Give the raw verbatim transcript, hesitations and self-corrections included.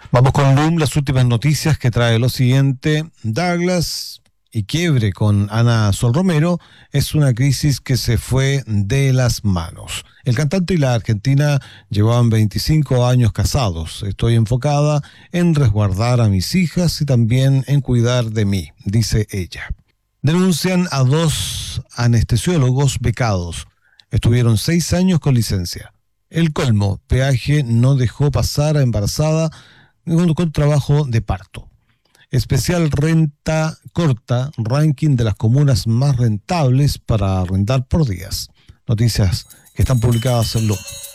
Vamos con L U M, las últimas noticias que trae lo siguiente. Douglas y quiebre con Ana Sol Romero es una crisis que se fue de las manos. El cantante y la argentina llevaban veinticinco años casados. Estoy enfocada en resguardar a mis hijas y también en cuidar de mí, dice ella. Denuncian a dos anestesiólogos becados. Estuvieron seis años con licencia. El colmo, peaje no dejó pasar a embarazada con, con trabajo de parto. Especial renta corta, ranking de las comunas más rentables para arrendar por días. Noticias que están publicadas en L U M.